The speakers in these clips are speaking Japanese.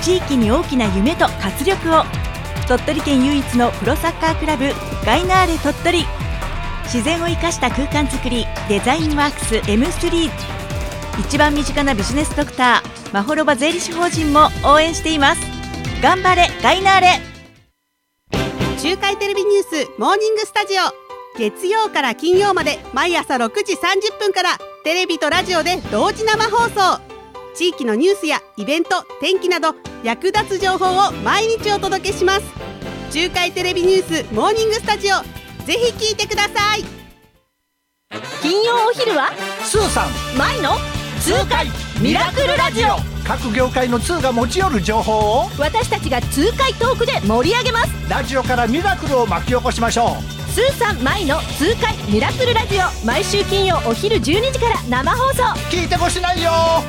地域に大きな夢と活力を。鳥取県唯一のプロサッカークラブガイナーレ鳥取。自然を生かした空間づくりデザインワークス M3。 一番身近なビジネスドクターまほろば税理士法人も応援しています。頑張れガイナーレ。 中海テレビニュースモーニングスタジオ、月曜から金曜まで毎朝6時30分からテレビとラジオで同時生放送。地域のニュースやイベント、天気など役立つ情報を毎日お届けします。中海テレビニュースモーニングスタジオ、ぜひ聞いてください。 金曜お昼はスーさんマイの痛快ミラクルラジオ。 各業界の通が持ち寄る情報を私たちが痛快トークで盛り上げます。 ラジオからミラクルを巻き起こしましょう。 スーさんマイの痛快ミラクルラジオ、毎週金曜お昼12時から生放送。 聞いてほしないよ。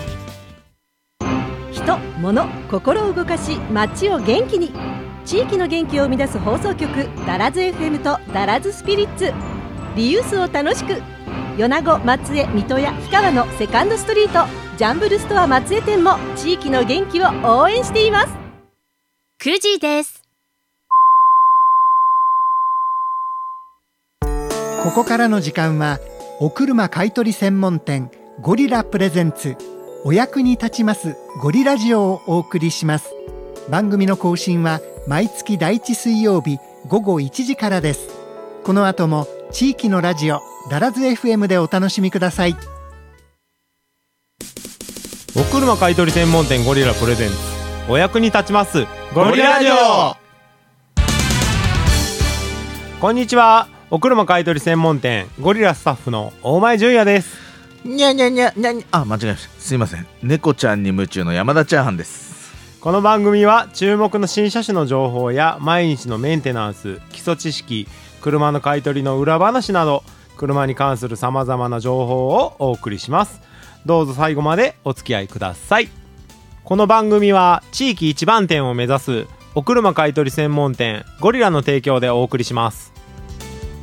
人、物、心を動かし街を元気に、地域の元気を生み出す放送局ダラズ FM とダラズスピリッツ。リユースを楽しく、米子、松江、水戸や氷川のセカンドストリート、ジャンブルストア松江店も地域の元気を応援しています。 9時です。 ここからの時間はお車買取専門店ゴリラプレゼンツお役に立ちますゴリラジオをお送りします。番組の更新は毎月第1水曜日午後1時からです。この後も地域のラジオダラズ FM でお楽しみください。 お車買取専門店ゴリラプレゼンツお役に立ちますゴリラジオ。こんにちは。お車買取専門店ゴリラスタッフの大前純也です。 にゃにゃにゃにゃにゃ、あ、間違えました。すいません。猫ちゃんに夢中の山田チャーハンです。 この番組は注目の新車種の情報や毎日のメンテナンス、基礎知識、車の買取の裏話など車に関するさまざまな情報をお送りします。どうぞ最後までお付き合いください。この番組は地域一番店を目指すお車買取専門店ゴリラの提供でお送りします。